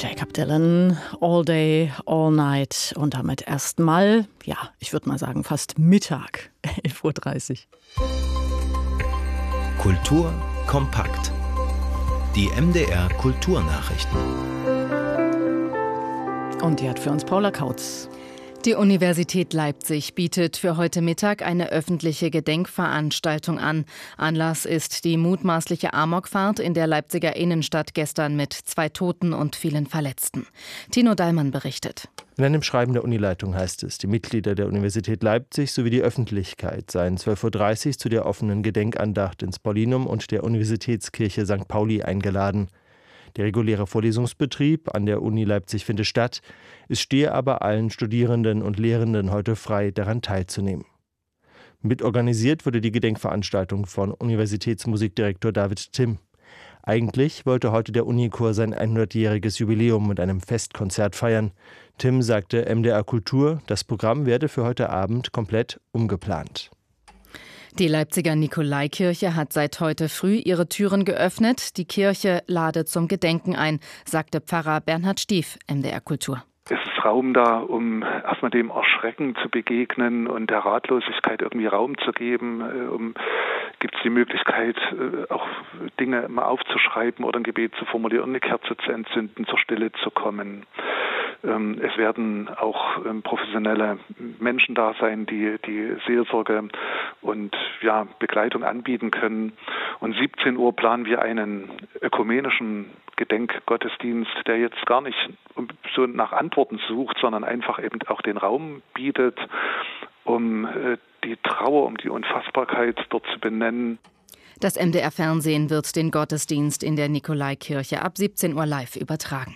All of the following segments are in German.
Jakob Dylan, All Day, All Night und damit erstmal, ich würde mal sagen, fast Mittag, 11.30 Uhr. Kultur kompakt. Die MDR Kulturnachrichten. Und die hat für uns Paula Kautz. Die Universität Leipzig bietet für heute Mittag eine öffentliche Gedenkveranstaltung an. Anlass ist die mutmaßliche Amokfahrt in der Leipziger Innenstadt gestern mit 2 Toten und vielen Verletzten. Tino Dallmann berichtet. In einem Schreiben der Unileitung heißt es, die Mitglieder der Universität Leipzig sowie die Öffentlichkeit seien 12.30 Uhr zu der offenen Gedenkandacht ins Paulinum und der Universitätskirche St. Pauli eingeladen. Der reguläre Vorlesungsbetrieb an der Uni Leipzig finde statt. Es stehe aber allen Studierenden und Lehrenden heute frei, daran teilzunehmen. Mitorganisiert wurde die Gedenkveranstaltung von Universitätsmusikdirektor David Timm. Eigentlich wollte heute der Unichor sein 100-jähriges Jubiläum mit einem Festkonzert feiern. Timm sagte MDR Kultur, das Programm werde für heute Abend komplett umgeplant. Die Leipziger Nikolaikirche hat seit heute früh ihre Türen geöffnet. Die Kirche lade zum Gedenken ein, sagte Pfarrer Bernhard Stief, MDR Kultur. Es ist Raum da, um erstmal dem Erschrecken zu begegnen und der Ratlosigkeit irgendwie Raum zu geben. Gibt es die Möglichkeit, auch Dinge mal aufzuschreiben oder ein Gebet zu formulieren, eine Kerze zu entzünden, zur Stille zu kommen. Es werden auch professionelle Menschen da sein, die Seelsorge und Begleitung anbieten können. Und 17 Uhr planen wir einen ökumenischen Gedenkgottesdienst, der jetzt gar nicht so nach Antworten sucht, sondern einfach eben auch den Raum bietet, um die Trauer, um die Unfassbarkeit dort zu benennen. Das MDR-Fernsehen wird den Gottesdienst in der Nikolaikirche ab 17 Uhr live übertragen.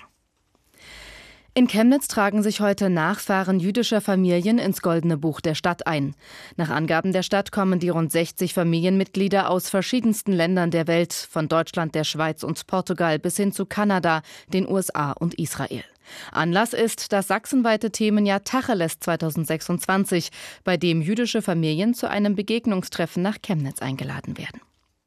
In Chemnitz tragen sich heute Nachfahren jüdischer Familien ins Goldene Buch der Stadt ein. Nach Angaben der Stadt kommen die rund 60 Familienmitglieder aus verschiedensten Ländern der Welt, von Deutschland, der Schweiz und Portugal bis hin zu Kanada, den USA und Israel. Anlass ist das sachsenweite Themenjahr Tacheles 2026, bei dem jüdische Familien zu einem Begegnungstreffen nach Chemnitz eingeladen werden.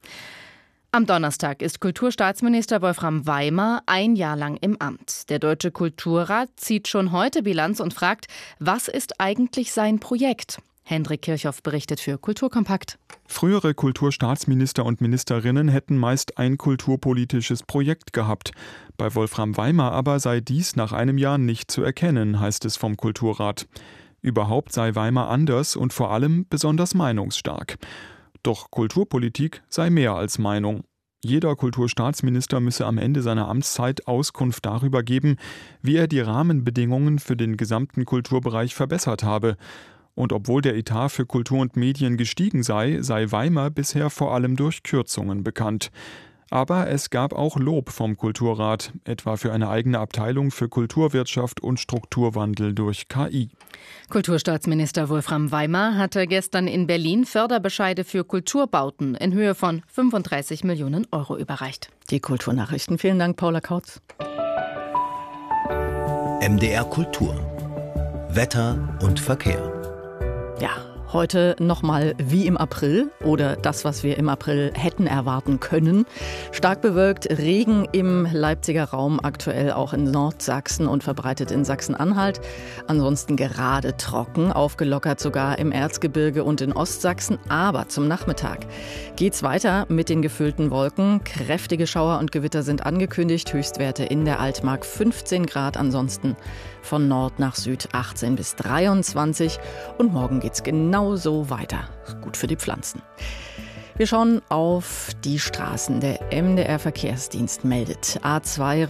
Am Donnerstag ist Kulturstaatsminister Wolfram Weimar ein Jahr lang im Amt. Der Deutsche Kulturrat zieht schon heute Bilanz und fragt, was ist eigentlich sein Projekt? Hendrik Kirchhoff berichtet für Kulturkompakt. Frühere Kulturstaatsminister und Ministerinnen hätten meist ein kulturpolitisches Projekt gehabt. Bei Wolfram Weimar aber sei dies nach einem Jahr nicht zu erkennen, heißt es vom Kulturrat. Überhaupt sei Weimar anders und vor allem besonders meinungsstark. Doch Kulturpolitik sei mehr als Meinung. Jeder Kulturstaatsminister müsse am Ende seiner Amtszeit Auskunft darüber geben, wie er die Rahmenbedingungen für den gesamten Kulturbereich verbessert habe. Und obwohl der Etat für Kultur und Medien gestiegen sei Weimar bisher vor allem durch Kürzungen bekannt. Aber es gab auch Lob vom Kulturrat, etwa für eine eigene Abteilung für Kulturwirtschaft und Strukturwandel durch KI. Kulturstaatsminister Wolfram Weimar hatte gestern in Berlin Förderbescheide für Kulturbauten in Höhe von 35 Millionen Euro überreicht. Die Kulturnachrichten. Vielen Dank, Paula Kautz. MDR Kultur. Wetter und Verkehr. Heute nochmal wie im April oder das, was wir im April hätten erwarten können. Stark bewölkt, Regen im Leipziger Raum, aktuell auch in Nordsachsen und verbreitet in Sachsen-Anhalt. Ansonsten gerade trocken, aufgelockert sogar im Erzgebirge und in Ostsachsen. Aber zum Nachmittag geht's weiter mit den gefüllten Wolken. Kräftige Schauer und Gewitter sind angekündigt. Höchstwerte in der Altmark 15 Grad, ansonsten von Nord nach Süd 18 bis 23. Und morgen geht's genauso weiter. Gut für die Pflanzen. Wir schauen auf die Straßen. Der MDR Verkehrsdienst meldet A2